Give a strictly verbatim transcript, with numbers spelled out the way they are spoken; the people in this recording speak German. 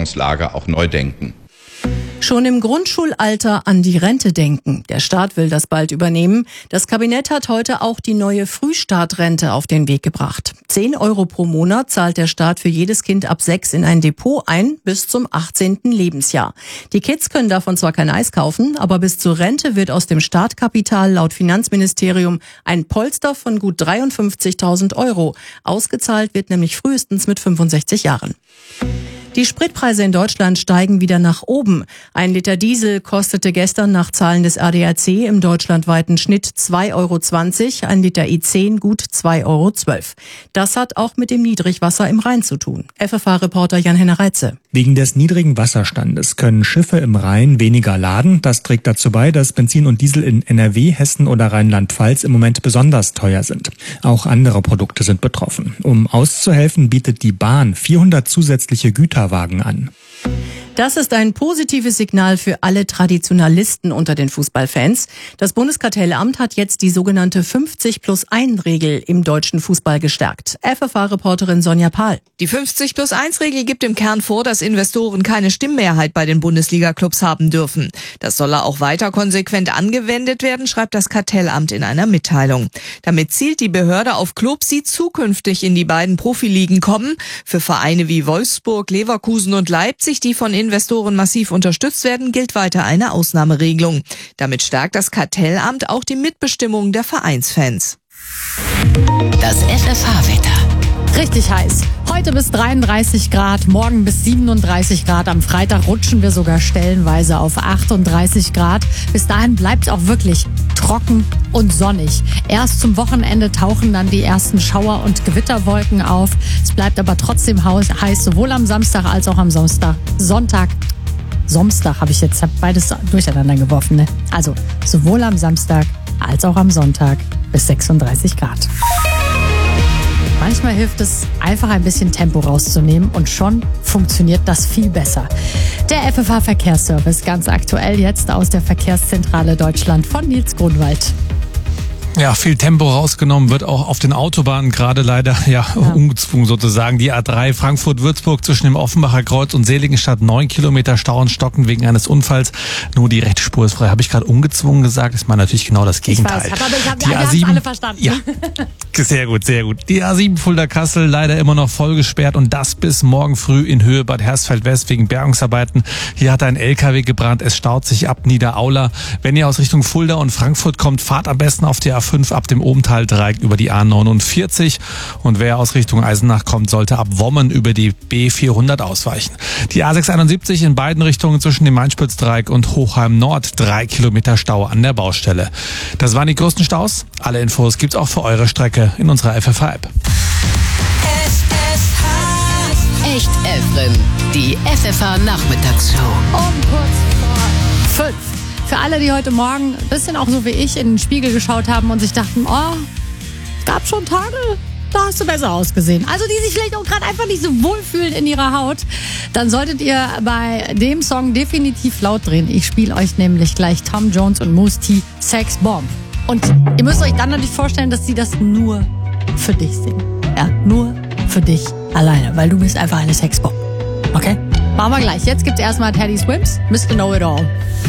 Versorgungslage auch neu denken. Schon im Grundschulalter an die Rente denken. Der Staat will das bald übernehmen. Das Kabinett hat heute auch die neue Frühstartrente auf den Weg gebracht. Zehn Euro pro Monat zahlt der Staat für jedes Kind ab sechs in ein Depot ein, bis zum achtzehnten Lebensjahr. Die Kids können davon zwar kein Eis kaufen, aber bis zur Rente wird aus dem Startkapital laut Finanzministerium ein Polster von gut dreiundfünfzigtausend Euro. Ausgezahlt wird nämlich frühestens mit fünfundsechzig Jahren. Die Spritpreise in Deutschland steigen wieder nach oben. Ein Liter Diesel kostete gestern nach Zahlen des A D A C im deutschlandweiten Schnitt zwei Euro zwanzig, ein Liter I zehn gut zwei Euro zwölf. Das hat auch mit dem Niedrigwasser im Rhein zu tun. F F H-Reporter Jan-Henner Reitze. Wegen des niedrigen Wasserstandes können Schiffe im Rhein weniger laden. Das trägt dazu bei, dass Benzin und Diesel in N R W, Hessen oder Rheinland-Pfalz im Moment besonders teuer sind. Auch andere Produkte sind betroffen. Um auszuhelfen, bietet die Bahn vierhundert zusätzliche Güterwagen an. Das ist ein positives Signal für alle Traditionalisten unter den Fußballfans. Das Bundeskartellamt hat jetzt die sogenannte fünfzig plus eins Regel im deutschen Fußball gestärkt. F F H-Reporterin Sonja Pahl. Die fünfzig plus eins Regel gibt im Kern vor, dass Investoren keine Stimmmehrheit bei den Bundesliga-Clubs haben dürfen. Das solle auch weiter konsequent angewendet werden, schreibt das Kartellamt in einer Mitteilung. Damit zielt die Behörde auf Clubs, die zukünftig in die beiden Profiligen kommen. Für Vereine wie Wolfsburg, Leverkusen und Leipzig, die von Investoren massiv unterstützt werden, gilt weiter eine Ausnahmeregelung. Damit stärkt das Kartellamt auch die Mitbestimmung der Vereinsfans. Das F F H-Wetter. Richtig heiß. Heute bis dreiunddreißig Grad, morgen bis siebenunddreißig Grad. Am Freitag rutschen wir sogar stellenweise auf achtunddreißig Grad. Bis dahin bleibt es auch wirklich trocken und sonnig. Erst zum Wochenende tauchen dann die ersten Schauer- und Gewitterwolken auf. Es bleibt aber trotzdem heiß, sowohl am Samstag als auch am Samstag. Sonntag. Samstag habe ich jetzt hab beides durcheinander geworfen. Ne? Also sowohl am Samstag als auch am Sonntag bis sechsunddreißig Grad. Manchmal hilft es, einfach ein bisschen Tempo rauszunehmen und schon funktioniert das viel besser. Der F F H-Verkehrsservice, ganz aktuell jetzt aus der Verkehrszentrale Deutschland von Nils Grunwald. Ja, viel Tempo rausgenommen wird auch auf den Autobahnen, gerade leider ja, ja. ungezwungen sozusagen. Die A drei Frankfurt-Würzburg zwischen dem Offenbacher Kreuz und Seligenstadt, neun Kilometer Stau und Stocken wegen eines Unfalls. Nur die rechte Spur ist frei. Habe ich gerade ungezwungen gesagt? Ist mal natürlich genau das Gegenteil. Ich weiß, aber ich habe die A sieben alle verstanden. Ja, sehr gut, sehr gut. Die A sieben Fulda-Kassel leider immer noch voll gesperrt und das bis morgen früh in Höhe Bad Hersfeld-West wegen Bergungsarbeiten. Hier hat ein L K W gebrannt. Es staut sich ab Niederaula. Wenn ihr aus Richtung Fulda und Frankfurt kommt, fahrt am besten auf die A fünf ab dem Obenthal-Dreieck über die A neunundvierzig und wer aus Richtung Eisenach kommt, sollte ab Wommen über die B vierhundert ausweichen. Die A sechshunderteinundsiebzig in beiden Richtungen zwischen dem Main-Spitz-Dreieck und Hochheim Nord, drei Kilometer Stau an der Baustelle. Das waren die größten Staus. Alle Infos gibt's auch für eure Strecke in unserer F F H-App. F F H. Echt Efren, die F F H-Nachmittagsshow. Um kurz vor fünf. Für alle, die heute Morgen ein bisschen auch so wie ich in den Spiegel geschaut haben und sich dachten, oh, gab schon Tage, da hast du besser ausgesehen. Also die sich vielleicht auch gerade einfach nicht so wohlfühlen in ihrer Haut, dann solltet ihr bei dem Song definitiv laut drehen. Ich spiele euch nämlich gleich Tom Jones und Mousse T, Sex Bomb. Und ihr müsst euch dann natürlich vorstellen, dass sie das nur für dich singen. Ja, nur für dich alleine, weil du bist einfach eine Sexbomb. Okay? Machen wir gleich. Jetzt gibt's erstmal Teddy Swims, Mister Know It All.